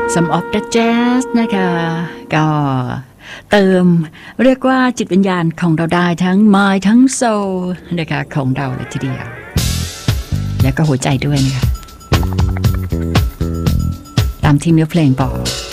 Some of the Jazz นะคะก็เติมเรียกว่าจิตวิญญาณของเราได้ทั้ง Mind ทั้ง Soul นะคะของเราเลยทีเดียวแล้วก็หัวใจด้วยนะคะตามที่เนื้อเพลงบอก